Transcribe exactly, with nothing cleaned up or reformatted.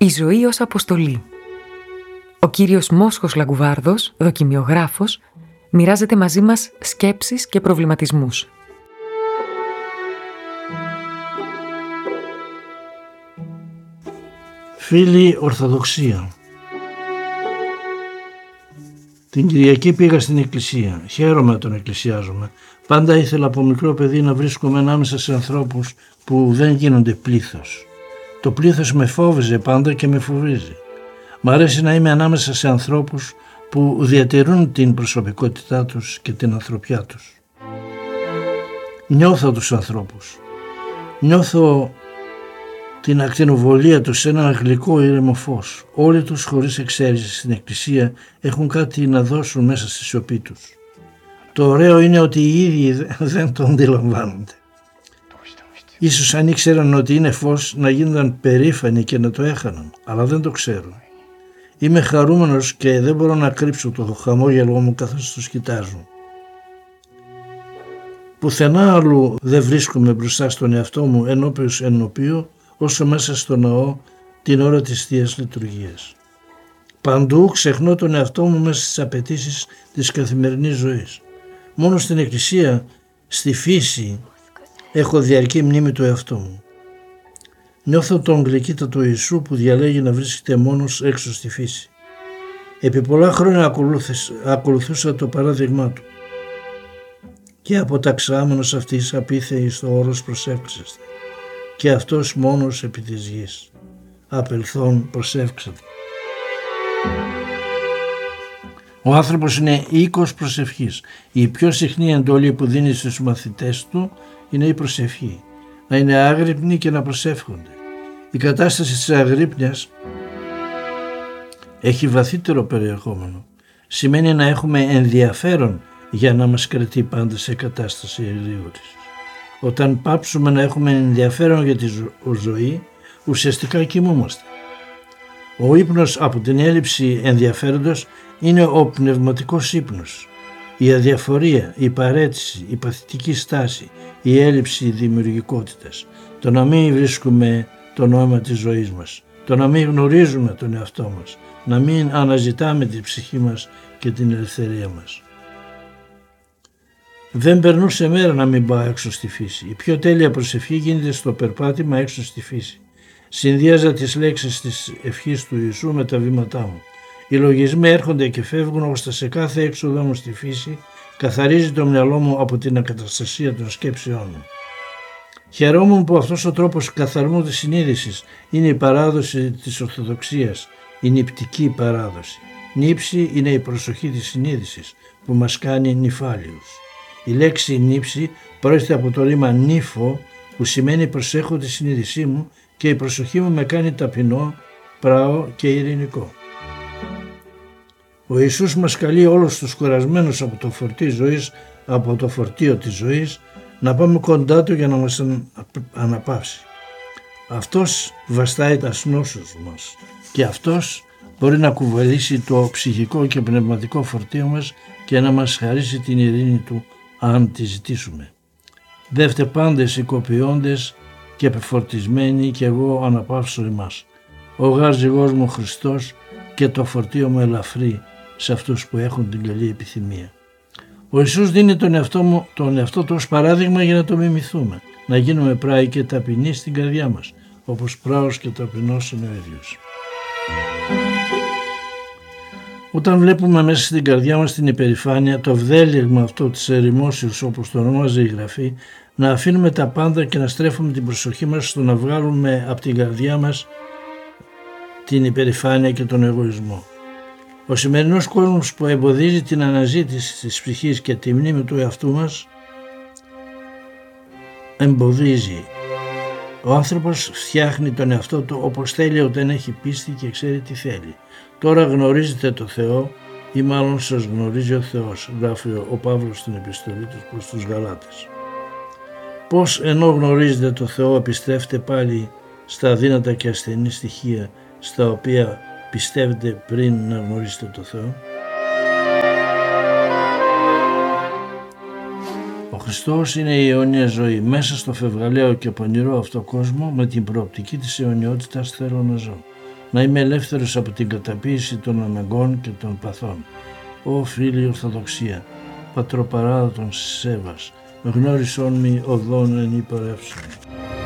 Η ζωή ως αποστολή. Ο κύριος Μόσχος Λαγκουβάρδος, δοκιμιογράφος, μοιράζεται μαζί μας σκέψεις και προβληματισμούς. Φίλη Ορθοδοξία. Την Κυριακή πήγα στην εκκλησία. Χαίρομαι τον εκκλησιάζομαι. Πάντα ήθελα από μικρό παιδί να βρίσκομαι ανάμεσα σε ανθρώπους που δεν γίνονται πλήθος. Το πλήθος με φόβιζε πάντα και με φοβίζει. Μ' αρέσει να είμαι ανάμεσα σε ανθρώπους που διατηρούν την προσωπικότητά τους και την ανθρωπιά τους. Νιώθω τους ανθρώπους. Νιώθω την ακτινοβολία τους σε ένα γλυκό ήρεμο φως. Όλοι τους χωρίς εξαίρεση στην εκκλησία έχουν κάτι να δώσουν μέσα στη σιωπή τους. Το ωραίο είναι ότι οι ίδιοι δεν το αντιλαμβάνονται. Ίσως αν ήξεραν ότι είναι φως να γίνονταν περήφανοι και να το έχαναν, αλλά δεν το ξέρουν. Είμαι χαρούμενος και δεν μπορώ να κρύψω το χαμόγελό μου καθώς τους κοιτάζω. Πουθενά αλλού δεν βρίσκομαι μπροστά στον εαυτό μου ενώπιος ενωπίου όσο μέσα στο ναό την ώρα της Θείας Λειτουργίας. Παντού ξεχνώ τον εαυτό μου μέσα στις απαιτήσεις της καθημερινής ζωής. Μόνο στην εκκλησία, στη φύση, έχω διαρκή μνήμη του εαυτού μου. Νιώθω τον γλυκύτατο Ιησού που διαλέγει να βρίσκεται μόνος έξω στη φύση. Επί πολλά χρόνια ακολουθούσα το παράδειγμά του και αποταξάμενος αυτής απίθεη στο όρος προσεύξεστε και αυτός μόνος επί της γης. Απελθόν προσεύξατε. Ο άνθρωπος είναι οίκος προσευχής. Η πιο συχνή εντολή που δίνει στους μαθητές του είναι η προσευχή. Να είναι άγρυπνοι και να προσεύχονται. Η κατάσταση της αγρύπνιας έχει βαθύτερο περιεχόμενο. Σημαίνει να έχουμε ενδιαφέρον για να μας κρατεί πάντα σε κατάσταση εγρήγορης. Όταν πάψουμε να έχουμε ενδιαφέρον για τη ζωή, ουσιαστικά κοιμούμαστε. Ο ύπνος από την έλλειψη ενδιαφέροντος είναι ο πνευματικός ύπνος. Η αδιαφορία, η παρέτηση, η παθητική στάση, η έλλειψη δημιουργικότητας, το να μην βρίσκουμε το νόημα της ζωής μας, το να μην γνωρίζουμε τον εαυτό μας, να μην αναζητάμε την ψυχή μας και την ελευθερία μας. Δεν περνούσε μέρα να μην πάω έξω στη φύση. Η πιο τέλεια προσευχή γίνεται στο περπάτημα έξω στη φύση. Συνδύαζα τις λέξεις της ευχής του Ιησού με τα βήματά μου. Οι λογισμοί έρχονται και φεύγουν ώστε σε κάθε έξοδο μου στη φύση καθαρίζει το μυαλό μου από την ακαταστασία των σκέψεών μου. Χαιρόμουν που αυτός ο τρόπος καθαρμού της συνείδησης είναι η παράδοση της Ορθοδοξίας, η νηπτική παράδοση. Νύψη είναι η προσοχή της συνείδησης που μας κάνει νυφάλιους. Η λέξη νύψη προέρχεται από το ρήμα νύφο που σημαίνει προσέχω τη συνείδησή μου και η προσοχή μου με κάνει ταπεινό, πράο και ειρηνικό. Ο Ιησούς μας καλεί όλους τους κουρασμένους από το φορτίο ζωής, από το φορτίο της ζωής να πάμε κοντά του για να μας αναπαύσει. Αυτός βαστάει τα νόσους μας και αυτός μπορεί να κουβαλήσει το ψυχικό και πνευματικό φορτίο μας και να μας χαρίσει την ειρήνη του αν τη ζητήσουμε. Δεύτε πάντες οικοποιώντες και επιφορτισμένοι και εγώ αναπαύσω εμάς. Ο γάρζυγός μου Χριστός και το φορτίο μου ελαφρύ σε αυτούς που έχουν την καλή επιθυμία. Ο Ιησούς δίνει τον εαυτό, μου, τον εαυτό του ως παράδειγμα για να το μιμηθούμε. Να γίνουμε πράοι και ταπεινοί στην καρδιά μας, όπως πράος και ταπεινός είναι ο ίδιος. Όταν βλέπουμε μέσα στην καρδιά μας την υπερηφάνεια, το βδέλιγμα αυτό της ερημόσεως όπως το ονομάζει η Γραφή, να αφήνουμε τα πάντα και να στρέφουμε την προσοχή μας στο να βγάλουμε από την καρδιά μας την υπερηφάνεια και τον εγωισμό. Ο σημερινός κόσμος που εμποδίζει την αναζήτηση της ψυχής και τη μνήμη του εαυτού μας εμποδίζει. Ο άνθρωπος φτιάχνει τον εαυτό του όπως θέλει όταν έχει πίστη και ξέρει τι θέλει. Τώρα γνωρίζετε το Θεό ή μάλλον σας γνωρίζει ο Θεός, γράφει ο Παύλος στην επιστολή του προς τους Γαλάτες. Πώς ενώ γνωρίζετε το Θεό επιστρέφετε πάλι στα αδύνατα και ασθενή στοιχεία στα οποία πιστεύετε πριν να γνωρίσετε το Θεό. Ο Χριστός είναι η αιώνια ζωή. Μέσα στο φευγαλαίο και πονηρό αυτό κόσμο με την προοπτική της αιωνιότητας θέλω να ζω. να είμαι ελεύθερος από την καταποίηση των αναγκών και των παθών. Ω φίλη Ορθοδοξία, πατροπαράδοτον Σέβας, γνώρισόν μη οδόν εν υπορεύσον.